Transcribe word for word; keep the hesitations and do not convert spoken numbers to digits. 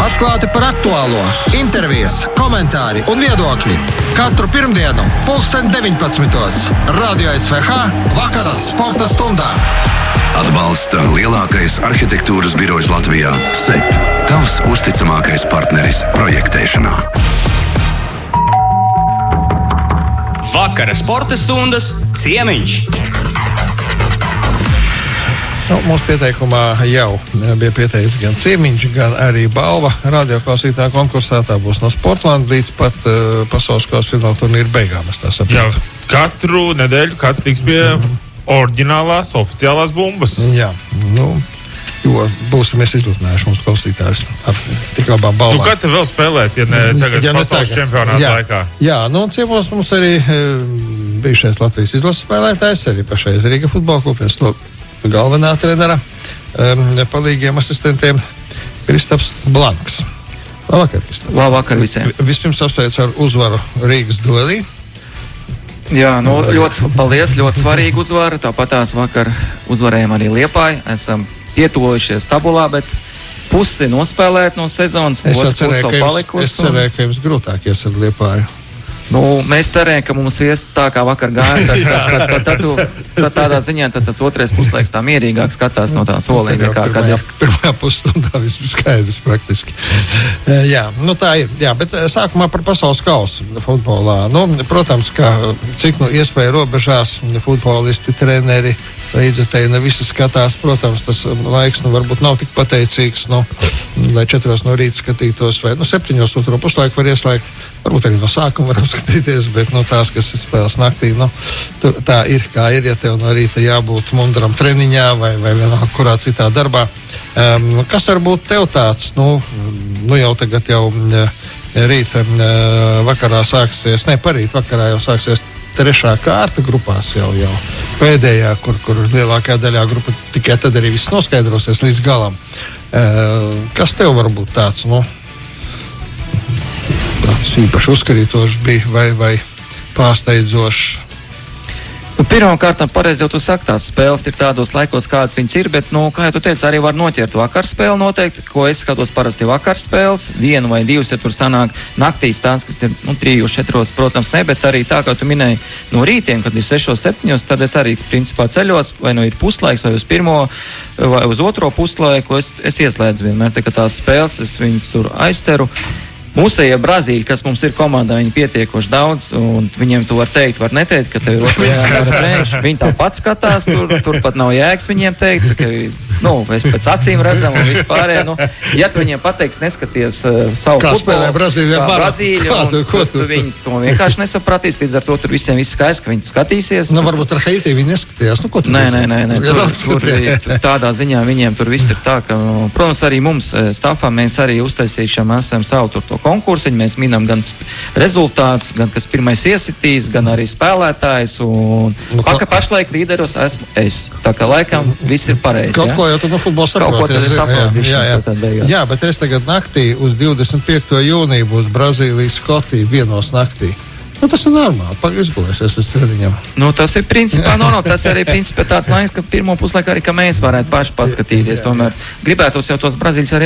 Atklāti par aktuālo, intervijas, komentāri un viedokļi. Katru pirmdienu, pulksten deviņpadsmitos. Radio S V H vakarā sporta stundā. Atbalsta lielākais arhitektūras birojs Latvijā – S E P. Tavs uzticamākais partneris projektēšanā. Vakara sporta stundas ciemiņš. Nu, mūsu pieteikumā jau bija pieteicis gan ciemiņš, gan arī balva radioklausītāja konkursā. Tā būs no Sportland līdz pat uh, pasaules kausa fināla turnīra beigām. Es tā saprotu. Jā, katru nedēļu kāds tiks pie mm-hmm. oriģinālās, oficiālās bumbas. Jā, nu, jo būsim mēs izlutinājuši mūsu klausītājus ar tik labām balvām. Tu kad te vēl spēlēt, ja ne tagad ja pasaules čempionāta jā, laikā? Jā, nu un ciemos mums arī e, bijušais Latvijas izlases spēlētājs, arī pašreiz Rīga futbola klubs no galvenā trenera um, palīgiem asistentiem Kristaps Blanks. Labvakar, Kristaps. Labvakar visiem. Vispirms apsveicu ar uzvaru Rīgas duelī. Jā, nu ļoti paldies, ļoti svarīga uzvara. Tāpat tās vakar uzvarējām arī Liepāju. Esam pietuvojušies tabulā, bet pusi nospēlēt no sezonas. Es cerēju, ka, jums, es cerēju, ka jums grūtāk ies ar Liepāju. Nu, mēs cerējām, ka mums ies tā kā vakar gāja, tad, tad, tad, tad, tad, tad tādā ziņā tad tas otrais puslaiks tā mierīgāk skatās no tā solī. Kā, kad ir pirmajā pusstundā viss bija skaidrs praktiski. Jā, nu tā ir. Jā, bet sākumā par pasaules kausu futbolā. Nu, protams, ka cik nu iespēja robežās futbolisti, treneri, līdzatēji ne visi skatās. Protams, tas laiks nu varbūt nav tik pateicīgs, nu, lai četros no rīta skatītos, vai nu septiņos otro puslaiku var ieslēgt, varbūt arī no sākuma varam skatīties, bet nu, tās, kas ir spēles naktī, nu, tur, tā ir, kā ir, ja tev no rīta jābūt mundaram treniņā vai, vai vienalga kurā citā darbā. Um, kas varbūt tev tāds, nu, nu jau tagad jau rīta vakarā sāksies, ne parīt vakarā jau sāksies trešā kārta grupās jau, jau pēdējā, kur, kur lielākajā daļā grupa tikai tad arī viss noskaidrosies līdz galam. Uh, kas tev varbūt tāds, nu, tāds īpaši uzkarītošs bija vai, vai pārsteidzošs? Nu, pirmkārt, pareizi jau tu saki, tās spēles ir tādos laikos, kādas viņas ir, bet, nu, kā jau tu teici, arī var noķert vakarspēli noteikti, ko es skatos parasti vakarspēles, vienu vai divas, ja tur sanāk naktīs tāds, kas ir, nu, trījos, četros, protams, ne, bet arī tā, kā tu minēji, no rītiem, kad ir sešos, septiņos, tad es arī, principā, ceļos, vai nu ir puslaiks, vai uz pirmo, vai uz otro puslaiku, es, es ieslēdzu vienmēr, tā, ka tās spēles, es viņas tur aizceru. Mūsējie Brazīļi, kas mums ir komandā, viņi pietiekoši daudz, un viņiem to var teikt, var neteikt, ka tev ir otrajā treniņš. Viņi tāpat skatās, tur, tur pat nav jēgas viņiem teikt, ka, nu, es pēc acīm redzam un vispārējā, nu, ja tu viņiem pateiks, neskaties uh, savu kā futbolu, spēlē Brazīļi, kā Brazīļi, un ko tu viņi to vienkārši nesapratīs, līdz ar to tur visiem viss skaidrs, ka viņi skatīsies. Nu, varbūt ar Haiti viņi neskatījās, nu, ko tu nē, nē, nē, nē, tur, tur, tādā ziņā viņiem tur viss ir tā, ka, protams, arī mums stafā mēs arī uztaisīšam, esam savu tur to konkursiņu, mēs minam gan rezultātus, gan kas pirmais iesitīs, gan arī spēlētājs, un nu, paka pašlaik līderos esmu es. Tā kā laikam viss ir pareizi. Kaut ja? Ko jau tu no futbola saproti. Kaut ko tad es saprotu. Jā, jā, jā. jā, bet es tagad naktī uz divdesmit piekto jūniju būs Brazīlija, Skotija vienos naktī. Nu, tas ir normāli, pagaid izgulēsies uz treniņam. Nu, tas ir principā, no, no, tas arī principā tāds laiks, ka pirmo puslaiku arī, ka mēs varētu paši paskatīties. Tomēr gribētos jau tos Brazīļus arī